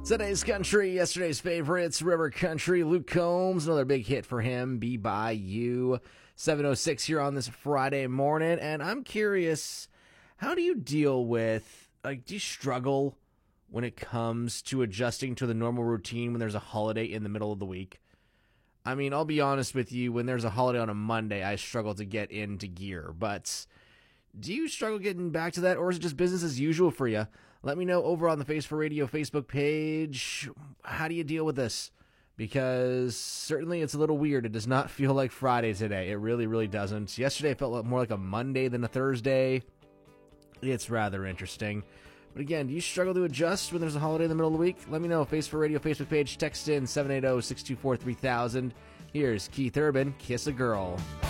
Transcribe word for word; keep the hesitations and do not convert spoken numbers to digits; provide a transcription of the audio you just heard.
Today's country, yesterday's favorites, River Country, Luke Combs, another big hit for him, Be By You, seven oh six here on this Friday morning, and I'm curious, how do you deal with, like, do you struggle when it comes to adjusting to the normal routine when there's a holiday in the middle of the week? I mean, I'll be honest with you, when there's a holiday on a Monday, I struggle to get into gear, but do you struggle getting back to that, or is it just business as usual for you? Let me know over on the Face for Radio Facebook page. How do you deal with this? Because certainly it's a little weird. It does not feel like Friday today. It really, really doesn't. Yesterday felt more like a Monday than a Thursday. It's rather interesting. But again, do you struggle to adjust when there's a holiday in the middle of the week? Let me know. Face for Radio Facebook page. Text in seven eight zero, six two four, three thousand. Here's Keith Urban, Kiss a Girl.